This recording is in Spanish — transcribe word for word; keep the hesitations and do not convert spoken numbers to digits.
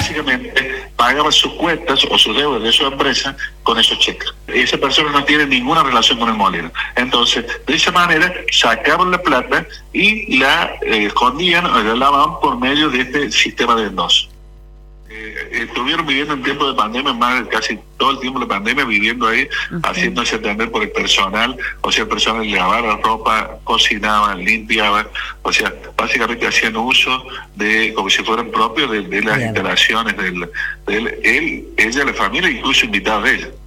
básicamente pagaba sus cuentas o sus deudas de su empresa con esos cheques. Esa persona no tiene ninguna relación con el molino. Entonces, de esa manera, sacaban la plata y la eh, escondían o la lavaban por medio de este sistema de endoso. Eh, estuvieron viviendo en tiempo de pandemia, más casi todo el tiempo de pandemia, viviendo ahí, okay, haciéndose atender por el personal, o sea, el personal lavaba ropa, cocinaban, limpiaban, o sea, básicamente hacían uso de, como si fueran propios de, de las Bien. instalaciones del, del él, ella, la familia, incluso invitados de ella.